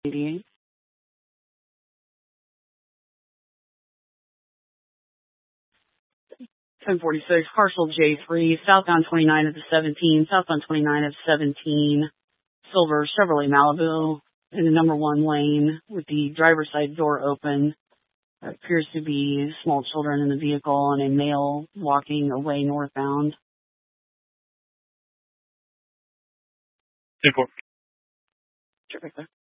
88. 1046, parcel J3, southbound 29 of the 17, southbound 29 of 17, silver Chevrolet Malibu in the number 1 lane with the driver's side door open. There appears to be small children in the vehicle and a male walking away northbound. 10-4. Terrific.